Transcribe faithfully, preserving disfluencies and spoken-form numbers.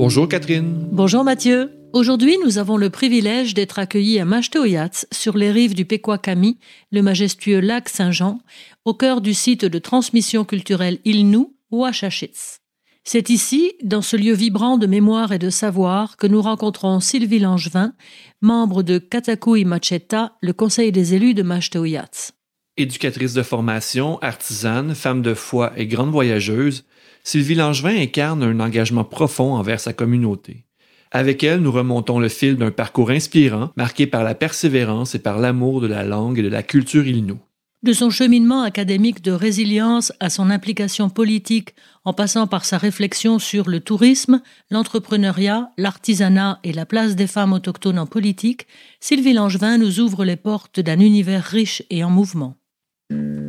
Bonjour Catherine. Bonjour Mathieu. Aujourd'hui, nous avons le privilège d'être accueillis à Machtoyats, sur les rives du Pequawkami, le majestueux lac Saint-Jean, au cœur du site de transmission culturelle Ilnu, Ouachachits. C'est ici, dans ce lieu vibrant de mémoire et de savoir, que nous rencontrons Sylvie Langevin, membre de Katakouy Macheta, le conseil des élus de Machtoyats. Éducatrice de formation, artisane, femme de foi et grande voyageuse, Sylvie Langevin incarne un engagement profond envers sa communauté. Avec elle, nous remontons le fil d'un parcours inspirant, marqué par la persévérance et par l'amour de la langue et de la culture Ilnu. De son cheminement académique de résilience à son implication politique, en passant par sa réflexion sur le tourisme, l'entrepreneuriat, l'artisanat et la place des femmes autochtones en politique, Sylvie Langevin nous ouvre les portes d'un univers riche et en mouvement.